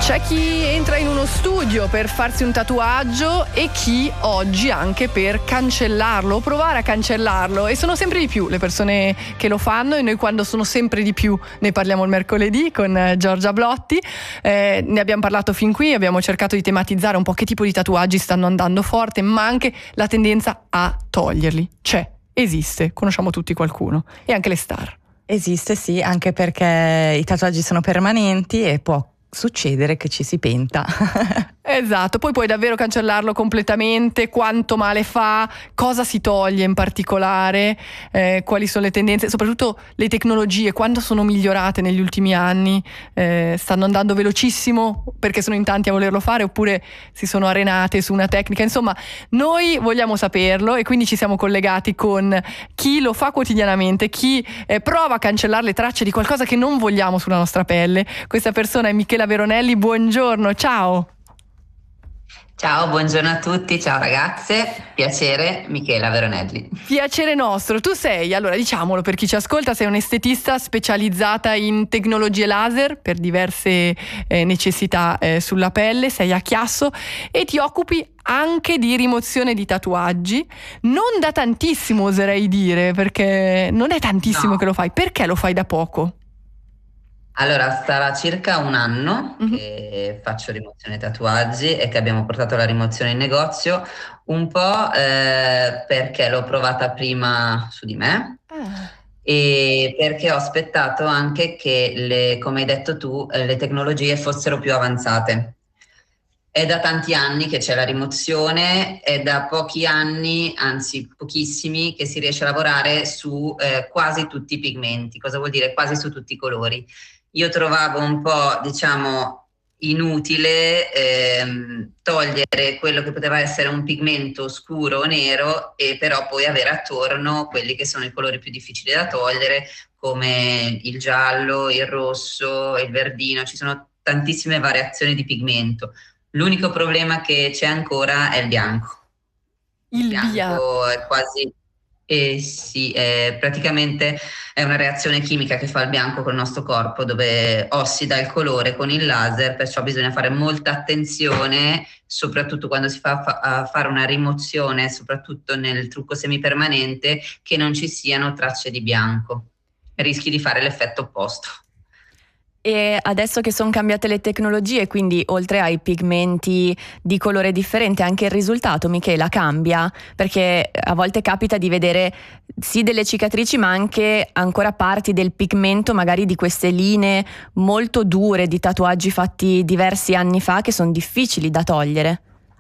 C'è chi entra in uno studio per farsi un tatuaggio e chi oggi anche per cancellarlo o provare a cancellarlo, e sono sempre di più le persone che lo fanno, e noi quando sono sempre di più ne parliamo il mercoledì con Giorgia Blotti. Ne abbiamo parlato fin qui, abbiamo cercato di tematizzare un po' che tipo di tatuaggi stanno andando forte, ma anche la tendenza a toglierli. C'è, esiste, conosciamo tutti qualcuno, e anche le star. Esiste, sì, anche perché i tatuaggi sono permanenti e può succedere che ci si penta. Esatto, poi puoi davvero cancellarlo completamente, quanto male fa, cosa si toglie in particolare, quali sono le tendenze, soprattutto le tecnologie, quanto sono migliorate negli ultimi anni, stanno andando velocissimo perché sono in tanti a volerlo fare, oppure si sono arenate su una tecnica. Insomma, noi vogliamo saperlo, e quindi ci siamo collegati con chi lo fa quotidianamente, chi prova a cancellare le tracce di qualcosa che non vogliamo sulla nostra pelle. Questa persona è Michela Veronelli. Buongiorno, ciao. Ciao, buongiorno a tutti, ciao ragazze, piacere, Michela Veronelli. Piacere nostro. Tu sei, allora diciamolo per chi ci ascolta, sei un'estetista specializzata in tecnologie laser per diverse necessità sulla pelle, sei a Chiasso e ti occupi anche di rimozione di tatuaggi, non da tantissimo oserei dire, perché non è tantissimo che lo fai. Perché lo fai da poco? Allora, sarà circa un anno che faccio rimozione tatuaggi e che abbiamo portato la rimozione in negozio, un po' perché l'ho provata prima su di me e perché ho aspettato anche che, come hai detto tu, le tecnologie fossero più avanzate. È da tanti anni che c'è la rimozione, è da pochi anni, anzi pochissimi, che si riesce a lavorare su quasi tutti i pigmenti. Cosa vuol dire? Quasi su tutti i colori. Io trovavo un po', diciamo, inutile togliere quello che poteva essere un pigmento scuro o nero, e però poi avere attorno quelli che sono i colori più difficili da togliere, come il giallo, il rosso, il verdino. Ci sono tantissime variazioni di pigmento. L'unico problema che c'è ancora è il bianco. Il bianco è quasi... sì, praticamente è una reazione chimica che fa il bianco col nostro corpo, dove ossida il colore con il laser, perciò bisogna fare molta attenzione, soprattutto quando si fa a fare una rimozione, soprattutto nel trucco semipermanente, che non ci siano tracce di bianco. Rischi di fare l'effetto opposto. E adesso che sono cambiate le tecnologie, quindi oltre ai pigmenti di colore differente, anche il risultato, Michela, cambia? Perché a volte capita di vedere sì delle cicatrici, ma anche ancora parti del pigmento, magari di queste linee molto dure di tatuaggi fatti diversi anni fa, che sono difficili da togliere.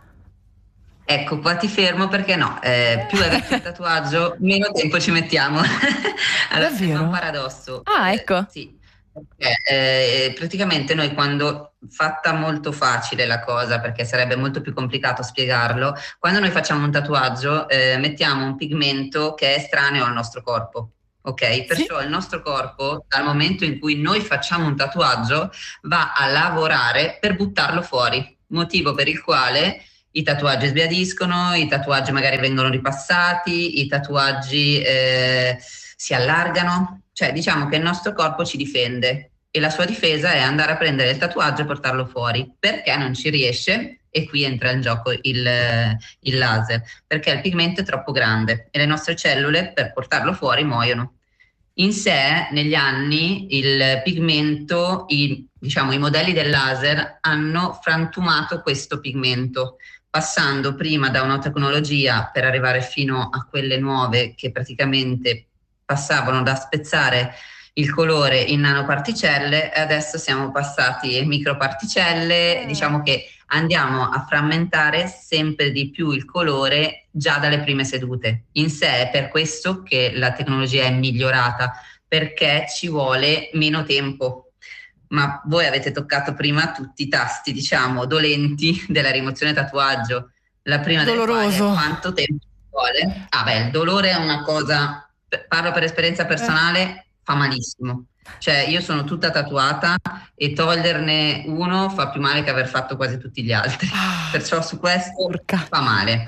Ecco, qua ti fermo perché no, più è vecchio il tatuaggio, meno tempo ci mettiamo. Allora, Davvero? è un paradosso. Ah, ecco. Sì. Praticamente noi, quando, fatta molto facile la cosa, perché sarebbe molto più complicato spiegarlo, quando noi facciamo un tatuaggio mettiamo un pigmento che è estraneo al nostro corpo, ok? Perciò il nostro corpo, dal momento in cui noi facciamo un tatuaggio, va a lavorare per buttarlo fuori, motivo per il quale i tatuaggi sbiadiscono, i tatuaggi magari vengono ripassati, i tatuaggi si allargano. Cioè, diciamo che il nostro corpo ci difende e la sua difesa è andare a prendere il tatuaggio e portarlo fuori. Perché non ci riesce? E qui entra in gioco il laser, perché il pigmento è troppo grande e le nostre cellule, per portarlo fuori, muoiono. In sé, negli anni, il pigmento, diciamo, i modelli del laser hanno frantumato questo pigmento, passando prima da una tecnologia per arrivare fino a quelle nuove che praticamente passavano da spezzare il colore in nanoparticelle, e adesso siamo passati a microparticelle. Diciamo che andiamo a frammentare sempre di più il colore già dalle prime sedute. In sé è per questo che la tecnologia è migliorata, perché ci vuole meno tempo. Ma voi avete toccato prima tutti i tasti, diciamo, dolenti della rimozione tatuaggio. La prima delle quali è quanto tempo ci vuole. Il dolore è una cosa, parlo per esperienza personale, fa malissimo. Cioè, io sono tutta tatuata e toglierne uno fa più male che aver fatto quasi tutti gli altri. Perciò su questo fa male.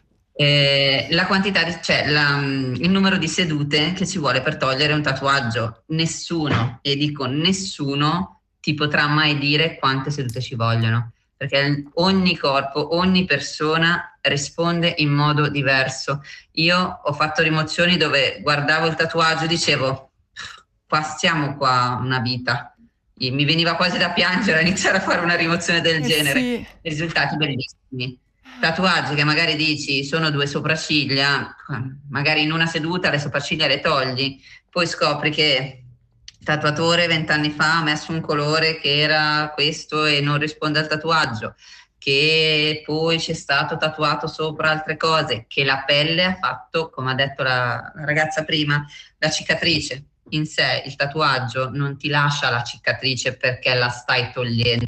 La quantità il numero di sedute che ci vuole per togliere un tatuaggio, nessuno, e dico nessuno, ti potrà mai dire quante sedute ci vogliono, perché ogni corpo, ogni persona risponde in modo diverso. Io ho fatto rimozioni dove guardavo il tatuaggio e dicevo, qua stiamo qua una vita. Mi veniva quasi da piangere a iniziare a fare una rimozione del genere. Sì. Risultati bellissimi. Tatuaggi che magari dici sono 2 sopracciglia, magari in una seduta le sopracciglia le togli, poi scopri che il tatuatore 20 anni fa ha messo un colore che era questo e non risponde al tatuaggio, che poi c'è stato tatuato sopra altre cose, che la pelle ha fatto, come ha detto la ragazza prima, la cicatrice. In sé il tatuaggio non ti lascia la cicatrice perché la stai togliendo.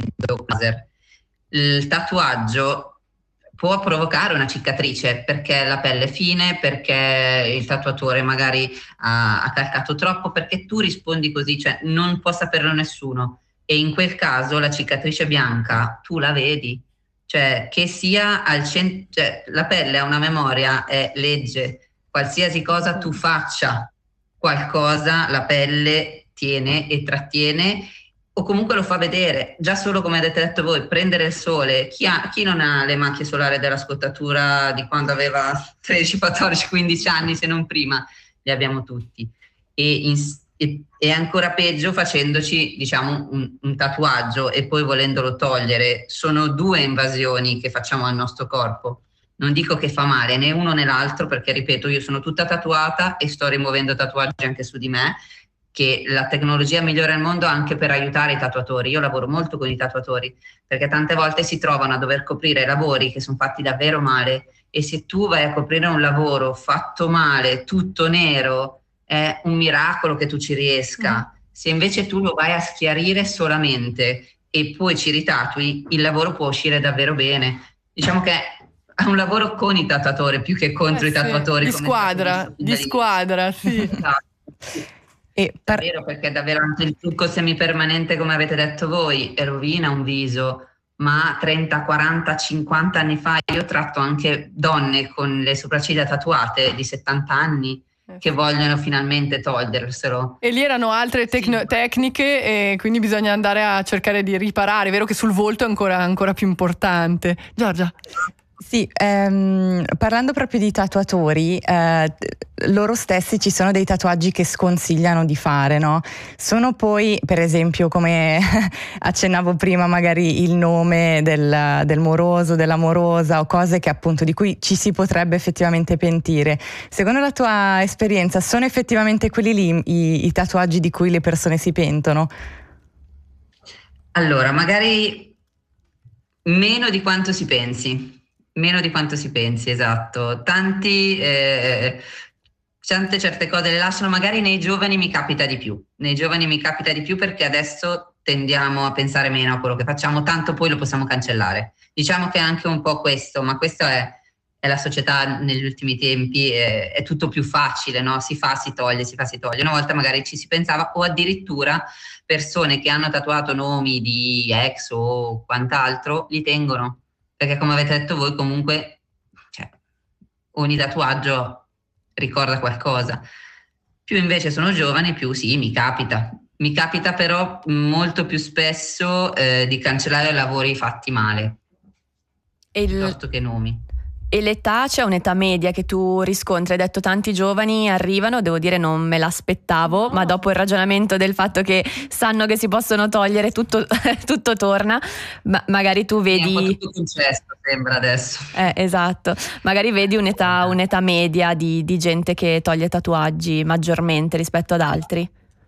Il tatuaggio può provocare una cicatrice perché la pelle è fine, perché il tatuatore magari ha calcato troppo, perché tu rispondi così, cioè non può saperlo nessuno, e in quel caso la cicatrice bianca tu la vedi, cioè che sia al centro, cioè la pelle ha una memoria, legge qualsiasi cosa tu faccia, qualcosa la pelle tiene e trattiene, o comunque lo fa vedere. Già solo, come avete detto voi, prendere il sole. Chi non ha le macchie solari della scottatura di quando aveva 13, 14, 15 anni, se non prima? Le abbiamo tutti. E ancora peggio facendoci, diciamo, un tatuaggio e poi volendolo togliere. Sono 2 invasioni che facciamo al nostro corpo. Non dico che fa male né uno né l'altro, perché ripeto, io sono tutta tatuata e sto rimuovendo tatuaggi anche su di me, che la tecnologia migliora il mondo anche per aiutare i tatuatori. Io lavoro molto con i tatuatori, perché tante volte si trovano a dover coprire lavori che sono fatti davvero male, e se tu vai a coprire un lavoro fatto male, tutto nero, è un miracolo che tu ci riesca. Se invece tu lo vai a schiarire solamente e poi ci ritatui, il lavoro può uscire davvero bene. Diciamo che è un lavoro con i tatuatori più che contro i tatuatori. Di squadra, sì. Davvero, perché davvero anche il trucco semipermanente, come avete detto voi, rovina un viso, ma 30, 40, 50 anni fa io tratto anche donne con le sopracciglia tatuate di 70 anni che vogliono finalmente toglierselo. E lì erano altre tecniche, e quindi bisogna andare a cercare di riparare. È vero che sul volto è ancora più importante. Giorgia. Sì, parlando proprio di tatuatori, loro stessi ci sono dei tatuaggi che sconsigliano di fare, no? Sono poi, per esempio, come accennavo prima, magari il nome del moroso, dell'amorosa, o cose che appunto di cui ci si potrebbe effettivamente pentire. Secondo la tua esperienza, sono effettivamente quelli lì i tatuaggi di cui le persone si pentono? Allora, magari meno di quanto si pensi. Meno di quanto si pensi, esatto. Certe cose le lasciano, magari nei giovani mi capita di più. Nei giovani mi capita di più perché adesso tendiamo a pensare meno a quello che facciamo, tanto poi lo possiamo cancellare. Diciamo che è anche un po' questo, ma questo è la società negli ultimi tempi, è tutto più facile, no? Si fa, si toglie, si fa, si toglie. Una volta magari ci si pensava, o addirittura persone che hanno tatuato nomi di ex o quant'altro li tengono. Perché come avete detto voi comunque, cioè, ogni tatuaggio ricorda qualcosa. Più invece sono giovani, più sì, mi capita. Mi capita però molto più spesso di cancellare lavori fatti male, piuttosto che nomi. E l'età, c'è un'età media che tu riscontri? Hai detto tanti giovani arrivano, devo dire non me l'aspettavo, ma dopo il ragionamento del fatto che sanno che si possono togliere, tutto torna. Magari tu vedi... È un po' tutto concesso, sembra adesso. Esatto, magari vedi un'età media di gente che toglie tatuaggi maggiormente rispetto ad altri.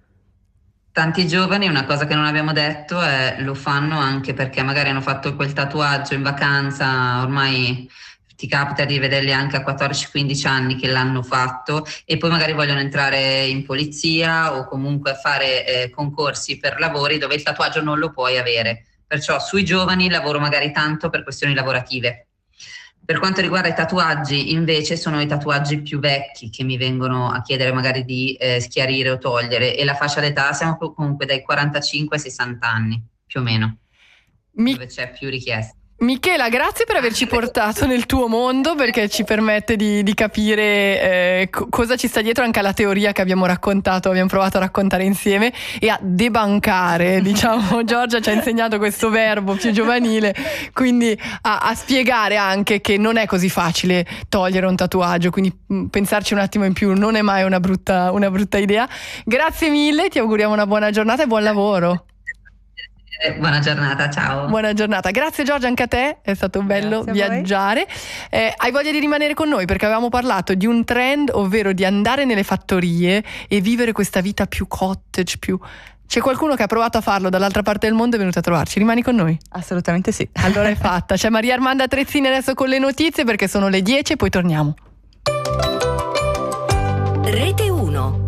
Tanti giovani, una cosa che non abbiamo detto è lo fanno anche perché magari hanno fatto quel tatuaggio in vacanza, ormai... Ti capita di vederli anche a 14-15 anni che l'hanno fatto e poi magari vogliono entrare in polizia o comunque fare concorsi per lavori dove il tatuaggio non lo puoi avere. Perciò sui giovani lavoro magari tanto per questioni lavorative. Per quanto riguarda i tatuaggi, invece, sono i tatuaggi più vecchi che mi vengono a chiedere magari di schiarire o togliere, e la fascia d'età siamo comunque dai 45 ai 60 anni, più o meno, dove c'è più richiesta. Michela, grazie per averci portato nel tuo mondo, perché ci permette di capire cosa ci sta dietro anche alla teoria che abbiamo provato a raccontare insieme, e a debancare, diciamo. Giorgia ci ha insegnato questo verbo più giovanile, quindi a spiegare anche che non è così facile togliere un tatuaggio, quindi pensarci un attimo in più non è mai una brutta idea. Grazie mille, ti auguriamo una buona giornata e buon lavoro. Buona giornata, ciao. Buona giornata, grazie Giorgia, anche a te, è stato bello viaggiare. Hai voglia di rimanere con noi perché avevamo parlato di un trend, ovvero di andare nelle fattorie e vivere questa vita più cottage, C'è qualcuno che ha provato a farlo dall'altra parte del mondo e è venuto a trovarci. Rimani con noi? Assolutamente sì. Allora è fatta. C'è Maria Armanda Trezzini adesso con le notizie, perché sono le 10 e poi torniamo. Rete 1.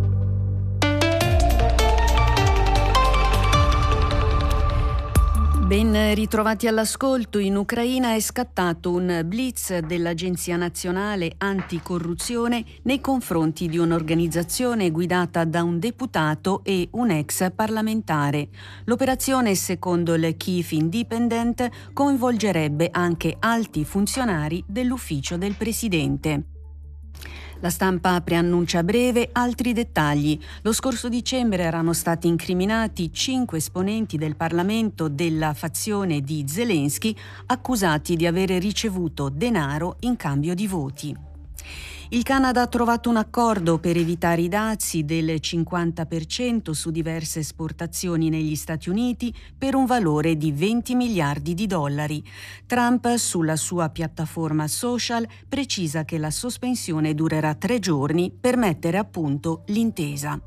Ben ritrovati all'ascolto. In Ucraina è scattato un blitz dell'Agenzia Nazionale Anticorruzione nei confronti di un'organizzazione guidata da un deputato e un ex parlamentare. L'operazione, secondo il Kyiv Independent, coinvolgerebbe anche alti funzionari dell'ufficio del presidente. La Stampa preannuncia a breve altri dettagli. Lo scorso dicembre erano stati incriminati 5 esponenti del Parlamento della fazione di Zelensky, accusati di avere ricevuto denaro in cambio di voti. Il Canada ha trovato un accordo per evitare i dazi del 50% su diverse esportazioni negli Stati Uniti per un valore di $20 miliardi. Trump, sulla sua piattaforma social, precisa che la sospensione durerà 3 giorni per mettere a punto l'intesa.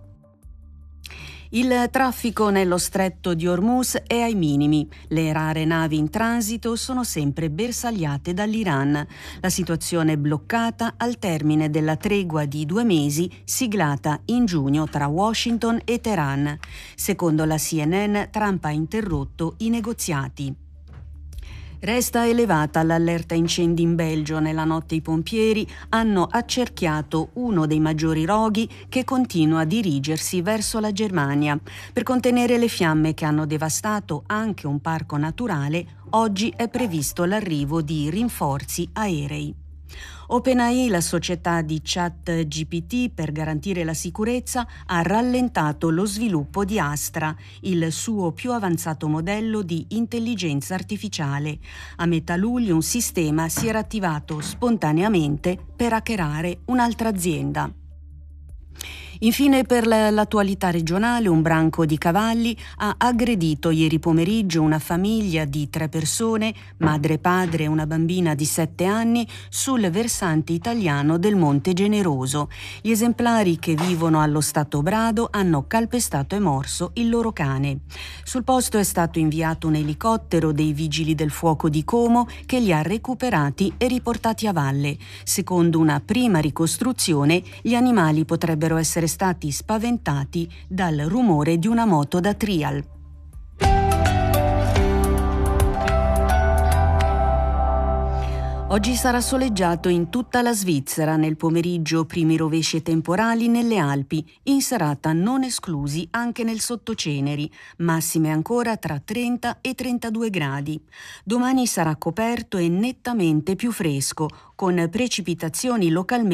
Il traffico nello stretto di Hormuz è ai minimi. Le rare navi in transito sono sempre bersagliate dall'Iran. La situazione è bloccata al termine della tregua di 2 mesi siglata in giugno tra Washington e Teheran. Secondo la CNN, Trump ha interrotto i negoziati. Resta elevata l'allerta incendi in Belgio. Nella notte i pompieri hanno accerchiato uno dei maggiori roghi che continua a dirigersi verso la Germania. Per contenere le fiamme che hanno devastato anche un parco naturale, oggi è previsto l'arrivo di rinforzi aerei. OpenAI, la società di ChatGPT per garantire la sicurezza, ha rallentato lo sviluppo di Astra, il suo più avanzato modello di intelligenza artificiale. A metà luglio un sistema si era attivato spontaneamente per hackerare un'altra azienda. Infine, per l'attualità regionale, un branco di cavalli ha aggredito ieri pomeriggio una famiglia di 3 persone, madre, padre e una bambina di 7 anni, sul versante italiano del Monte Generoso. Gli esemplari che vivono allo Stato Brado hanno calpestato e morso il loro cane. Sul posto è stato inviato un elicottero dei Vigili del Fuoco di Como che li ha recuperati e riportati a valle. Secondo una prima ricostruzione, gli animali potrebbero essere stati spaventati dal rumore di una moto da trial. Oggi sarà soleggiato in tutta la Svizzera, nel pomeriggio primi rovesci e temporali nelle Alpi, in serata non esclusi anche nel Sottoceneri, massime ancora tra 30 e 32 gradi. Domani sarà coperto e nettamente più fresco, con precipitazioni localmente